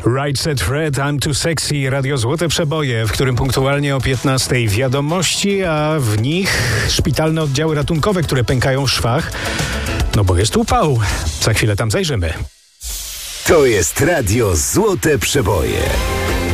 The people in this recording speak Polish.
Right Set Fred, I'm Too Sexy, Radio Złote Przeboje, w którym punktualnie o 15:00 wiadomości, a w nich szpitalne oddziały ratunkowe, które pękają w szwach, no bo jest upał. Za chwilę tam zajrzymy. To jest Radio Złote Przeboje.